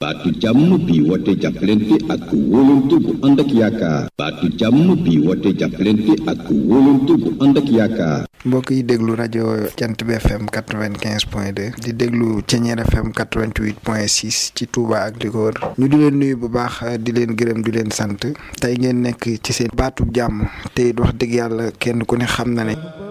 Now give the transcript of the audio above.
baatu jàmm bi woote jàppalante ak wóolante bu ànd ak yaakaar. baatu jàmm bi woote jàppalante ak wóolante bu ànd ak yaakaar. mbokk yi déglu rajo Jant bi FM 95.2 di déglu Thiéniere FM 88.6 ci Touba ak li ko wër ñu di leen nuyu bu baax di leen gërëm di leen sant tey ngeen nekk ci seen baatu jàmm te wax dëgg yàlla kenn ku ne xam na ne